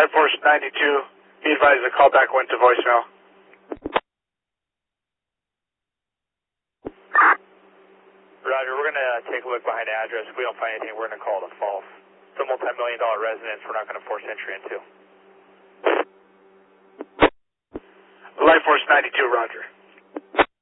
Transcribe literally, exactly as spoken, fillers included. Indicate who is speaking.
Speaker 1: Life Force ninety-two, be advised the callback went to voicemail.
Speaker 2: Roger, we're going to take a look behind the address. If we don't find anything, we're going to call it a false. It's a multi-million dollar residence we're not going to force entry into.
Speaker 1: Life Force ninety-two, roger.